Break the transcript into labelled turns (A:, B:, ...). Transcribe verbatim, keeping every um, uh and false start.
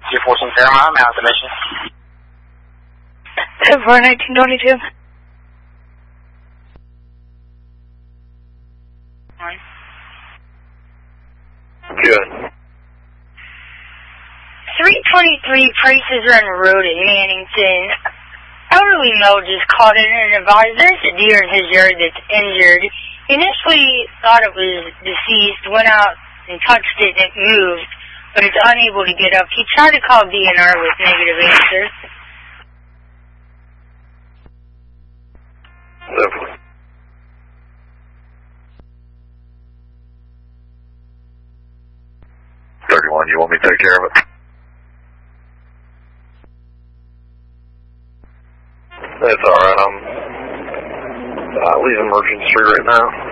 A: two fourteen Paramount, I'm out of the mission.
B: ten four nineteen twenty-two.
C: Good.
B: three twenty-three Prices Run Road in Mannington. Elderly male just called in and advised there's a deer in his yard that's injured. He initially thought it was deceased, went out and touched it and it moved, but it's unable to get up. He tried to call D N R with negative answer.
C: Definitely. thirty-one, you want me to take care of it? That's alright, I'm uh, leaving emergency right now.